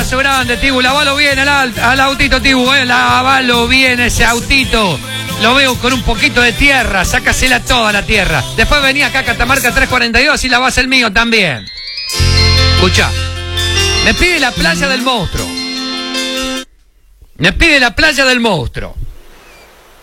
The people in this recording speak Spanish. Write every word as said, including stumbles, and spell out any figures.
abrazo grande, Tibu. Lavalo bien al, al autito, Tibu. Eh. Lavalo bien ese autito. Lo veo con un poquito de tierra. Sácasela toda la tierra. Después venía acá a Catamarca tres cuarenta y dos y lavás el mío también. Escucha. Me pide la playa del monstruo. Me pide la playa del monstruo.